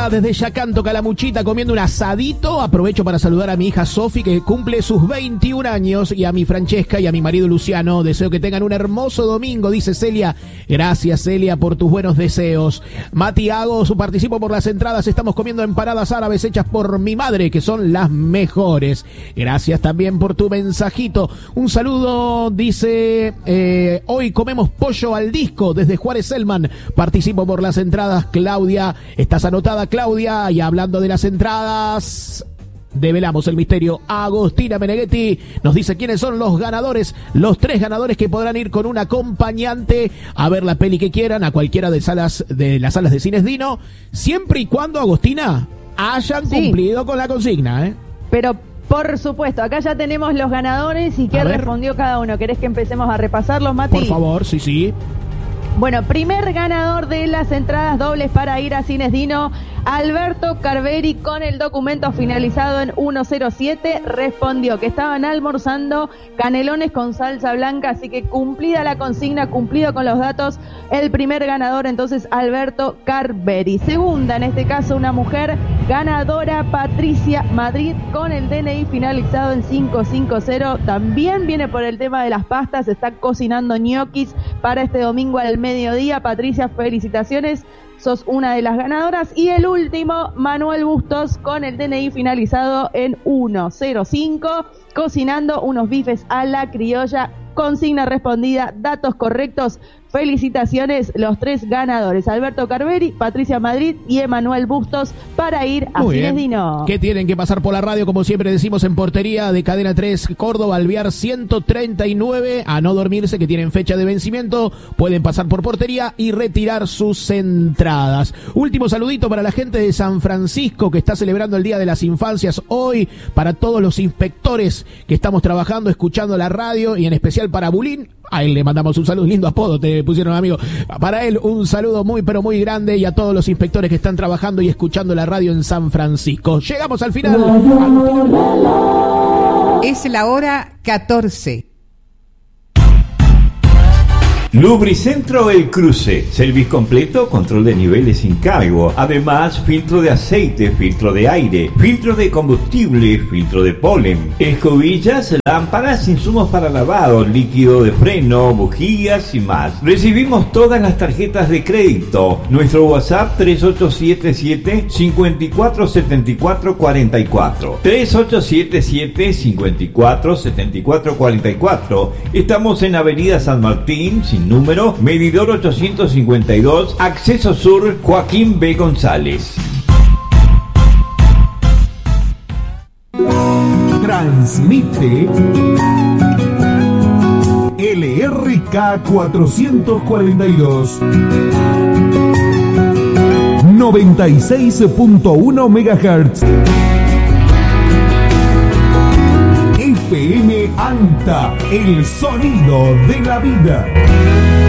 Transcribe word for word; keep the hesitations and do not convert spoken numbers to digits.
acá desde Yacanto, Calamuchita, comiendo un asadito. Aprovecho para saludar a mi hija Sofi, que cumple sus veintiún años, y a mi Francesca y a mi marido Luciano. Deseo que tengan un hermoso domingo, dice Celia. Gracias, Celia, por tus buenos deseos. Mati Agos, participo por las entradas. Estamos comiendo empanadas árabes hechas por mi madre, que son las mejores. Gracias también por tu mensajito. Un saludo, dice, eh, hoy comemos pollo al disco desde Juárez Selman. Participo por las entradas, Claudia. Estás anotada, Claudia. Y hablando de las entradas, develamos el misterio. Agostina Meneghetti nos dice quiénes son los ganadores, los tres ganadores que podrán ir con un acompañante a ver la peli que quieran a cualquiera de salas de las salas de cines Dino, siempre y cuando, Agostina, hayan sí. cumplido con la consigna, ¿eh? Pero por supuesto, acá ya tenemos los ganadores y qué respondió cada uno. ¿Querés que empecemos a repasarlos, Mati? Por favor, sí, sí. Bueno, primer ganador de las entradas dobles para ir a Cines Dino, Alberto Carveri, con el documento finalizado en ciento siete, respondió que estaban almorzando canelones con salsa blanca, así que cumplida la consigna, cumplido con los datos, el primer ganador entonces Alberto Carveri. Segunda, en este caso una mujer ganadora, Patricia Madrid, con el D N I finalizado en cinco cinco cero, también viene por el tema de las pastas, está cocinando ñoquis para este domingo al mediodía. Patricia, felicitaciones, sos una de las ganadoras. Y el último, Manuel Bustos, con el D N I finalizado en ciento cinco, cocinando unos bifes a la criolla, consigna respondida, datos correctos. Felicitaciones, los tres ganadores, Alberto Carveri, Patricia Madrid y Emanuel Bustos, para ir a Cines Dino. Que tienen que pasar por la radio, como siempre decimos, en portería de Cadena tres, Córdoba, Alvear ciento treinta y nueve, a no dormirse, que tienen fecha de vencimiento. Pueden pasar por portería y retirar sus entradas. Último saludito para la gente de San Francisco, que está celebrando el Día de las Infancias hoy, para todos los inspectores que estamos trabajando, escuchando la radio, y en especial para Bulín. A él le mandamos un saludo, lindo apodo te pusieron, amigo. Para él un saludo muy pero muy grande, y a todos los inspectores que están trabajando y escuchando la radio en San Francisco. Llegamos al final. Es la hora catorce. Lubricentro El Cruce, servicio completo, control de niveles sin cargo, además filtro de aceite, filtro de aire, filtro de combustible, filtro de polen, escobillas, lámparas, insumos para lavado, líquido de freno, bujías y más. Recibimos todas las tarjetas de crédito. Nuestro WhatsApp tres ocho siete siete, cinco cuatro siete cuatro cuatro cuatro, tres ocho siete siete, cinco cuatro siete cuatro cuatro cuatro. Estamos en Avenida San Martín, sin número, medidor ochocientos cincuenta y dos, acceso sur, Joaquín B. González. Transmite L R K cuatrocientos cuarenta y dos, noventa y seis punto uno megahertz. F M Anta, el sonido de la vida.